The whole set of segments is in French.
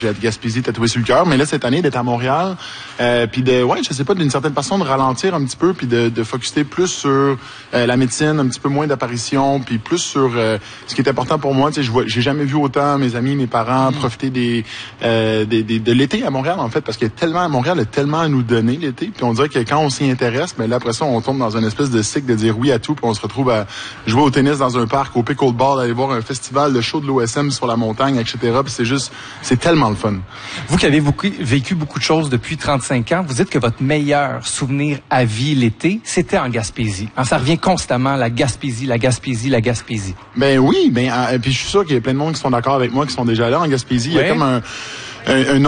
J'ai Gaspésie tatoué sur le cœur, mais là cette année d'être à Montréal, puis je sais pas, d'une certaine façon de ralentir un petit peu, puis de focuser plus sur la médecine, un petit peu moins d'apparitions, puis plus sur ce qui est important pour moi. Tu sais, j'ai jamais vu autant mes amis, mes parents profiter de l'été à Montréal en fait, parce que Montréal a tellement à nous donner l'été, puis on dirait que quand on s'y intéresse, mais là après ça on tombe dans une espèce de cycle de dire oui à tout, puis on se retrouve à jouer au tennis dans un parc, au pickleball, aller voir un festival, le show de l'OSM sur la montagne, etc. Puis c'est tellement le fun. Vous qui avez vécu beaucoup de choses depuis 35 ans, vous dites que votre meilleur souvenir à vie l'été, c'était en Gaspésie. Alors, ça revient constamment, la Gaspésie, la Gaspésie, la Gaspésie. Ben oui, puis je suis sûr qu'il y a plein de monde qui sont d'accord avec moi, qui sont déjà là en Gaspésie. Ouais. Il y a comme une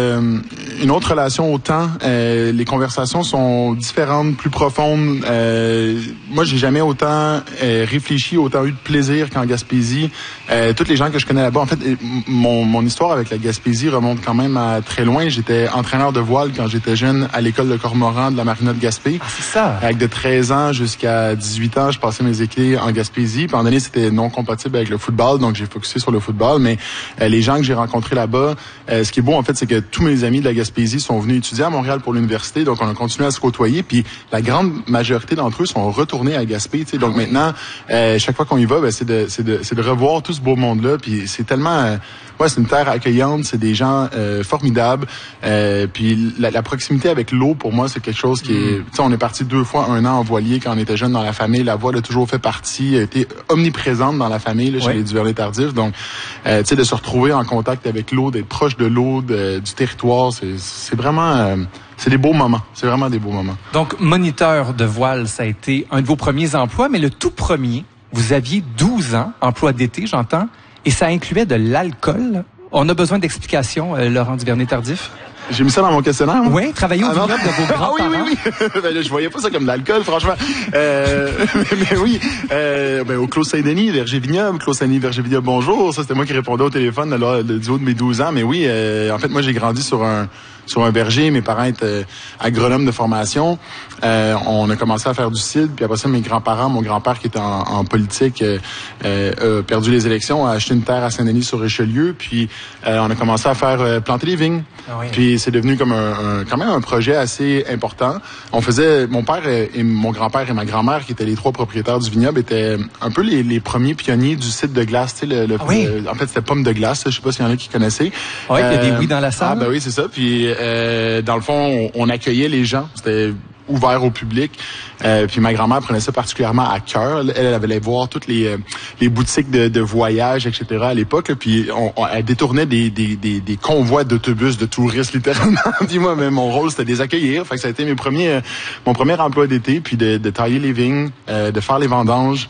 autre relation au temps. Les conversations sont différentes, plus profondes. Moi, j'ai jamais autant réfléchi, autant eu de plaisir qu'en Gaspésie. Toutes les gens que je connais là-bas, en fait, mon histoire avec la Gaspésie remonte quand même à très loin. J'étais entraîneur de voile quand j'étais jeune à l'école de Cormoran de la Marina de Gaspé. Ah, c'est ça. Avec de 13 ans jusqu'à 18 ans, je passais mes étés en Gaspésie. Puis en donné, c'était non compatible avec le football, donc j'ai focusé sur le football. Mais les gens que j'ai rencontrés là-bas, ce qui est beau, en fait, c'est que tous mes amis de la Gaspésie sont venus étudier à Montréal pour l'université, donc on a continué à se côtoyer, puis la grande majorité d'entre eux sont retournés à Gaspé, tu sais. Donc maintenant, chaque fois qu'on y va, c'est de revoir tout ce beau monde-là, puis c'est tellement... c'est une terre accueillante, c'est des gens formidables, puis la proximité avec l'eau, pour moi, c'est quelque chose qui est... Tu sais, on est parti 2 fois 1 an en voilier quand on était jeune dans la famille, la voile a toujours fait partie, a été omniprésente dans la famille, là, chez les Duvernay-Tardif, donc, tu sais, de se retrouver en contact avec l'eau, d'être proche de l'eau, du territoire, c'est vraiment... c'est des beaux moments. C'est vraiment des beaux moments. Donc, moniteur de voile, ça a été un de vos premiers emplois, mais le tout premier, vous aviez 12 ans, emploi d'été, j'entends, et ça incluait de l'alcool. On a besoin d'explications, Laurent Duvernay-Tardif. J'ai mis ça dans mon questionnaire. Oui, travailler au vignoble de vos grands-parents. Oui. Ben là, je voyais pas ça comme de l'alcool, franchement. Mais oui, au Clos Saint-Denis, Verger Vignoble, Clos Saint-Denis, Verger Vignoble, bonjour. Ça, c'était moi qui répondais au téléphone du haut de mes 12 ans. Mais oui, en fait, moi, j'ai grandi sur un verger. Mes parents étaient agronomes de formation. On a commencé à faire du cidre. Puis après ça, mes grands-parents, mon grand-père qui était en politique, a perdu les élections, a acheté une terre à Saint-Denis sur Richelieu. Puis on a commencé à faire planter des vignes. Ah oui. Puis c'est devenu comme quand même un projet assez important. On faisait, mon père et mon grand-père et ma grand-mère, qui étaient les 3 propriétaires du vignoble, étaient un peu les premiers pionniers du cidre de glace. Tu sais, en fait, c'était pomme de glace. Je sais pas s'il y en a qui connaissaient. Oui, il y a des oui dans la salle. Ah ben oui, c'est ça. Puis dans le fond, on accueillait les gens. C'était ouvert au public. Puis ma grand-mère prenait ça particulièrement à cœur. Elle allait voir toutes les boutiques de voyage, etc. à l'époque. Là, puis elle détournait des convois d'autobus de touristes, littéralement. Puis moi, mais mon rôle, c'était de les accueillir. Fait que ça a été mon premier emploi d'été, puis de tailler les vignes, de faire les vendanges.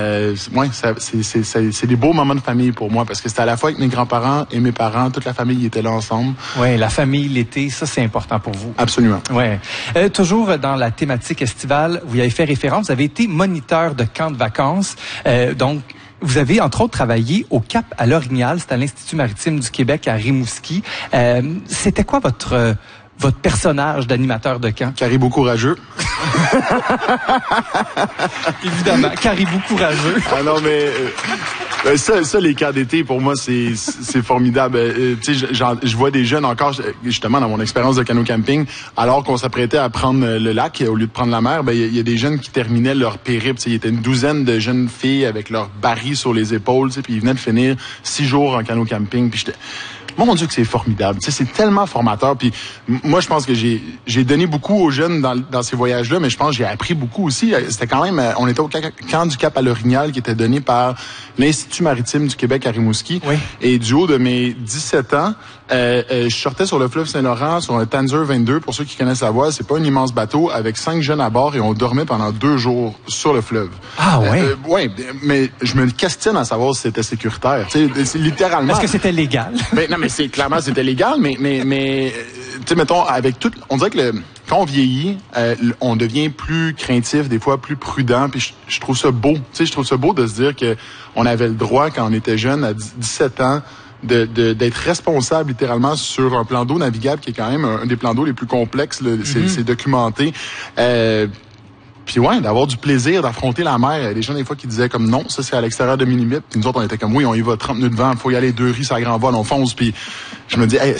C'est des beaux moments de famille pour moi parce que c'était à la fois avec mes grands-parents et mes parents, toute la famille était là ensemble. Ouais, la famille l'été, ça c'est important pour vous. Absolument. Ouais. Toujours dans la thématique estivale, vous y avez fait référence, vous avez été moniteur de camp de vacances, donc vous avez, entre autres, travaillé au Cap à l'Orignal, c'est à l'Institut maritime du Québec à Rimouski. C'était quoi votre personnage d'animateur de camp? Caribou courageux. Évidemment, caribou courageux. Ah non, mais ça, les camps d'été, pour moi, c'est formidable. Tu sais, je vois des jeunes encore, justement, dans mon expérience de canot camping, alors qu'on s'apprêtait à prendre le lac au lieu de prendre la mer, ben il y a des jeunes qui terminaient leur périple. Tu sais, il y était une douzaine de jeunes filles avec leurs barils sur les épaules, tu sais, puis ils venaient de finir 6 jours en canot camping. Puis mon Dieu que c'est formidable. Tu sais, c'est tellement formateur. Puis moi, je pense que j'ai donné beaucoup aux jeunes dans ces voyages-là, mais je pense que j'ai appris beaucoup aussi. C'était quand même... On était au camp du Cap à l'Orignal qui était donné par l'Institut maritime du Québec à Rimouski. Oui. Et du haut de mes 17 ans, je sortais sur le fleuve Saint-Laurent sur un Tanzer 22. Pour ceux qui connaissent la voile, c'est pas un immense bateau avec 5 jeunes à bord et on dormait pendant 2 jours sur le fleuve. Ah ouais? Ouais, mais je me questionne à savoir si c'était sécuritaire. Tu sais, c'est littéralement... Est-ce que c'était légal? Ben, non, mais clairement, c'était légal, mais tu sais, mettons, avec tout... On dirait que quand on vieillit, on devient plus craintif, des fois plus prudent, puis je trouve ça beau. Tu sais, je trouve ça beau de se dire que on avait le droit, quand on était jeune, à 17 ans, d'être responsable littéralement sur un plan d'eau navigable qui est quand même un des plans d'eau les plus complexes, là, c'est documenté. Puis ouais, d'avoir du plaisir d'affronter la mer. Il y a des gens des fois qui disaient comme non, ça c'est à l'extérieur de mes limites. Puis nous autres on était comme oui, on y va 30 minutes de vent, faut y aller 2 riz, ça grand vol, on fonce. Puis je me dis hey,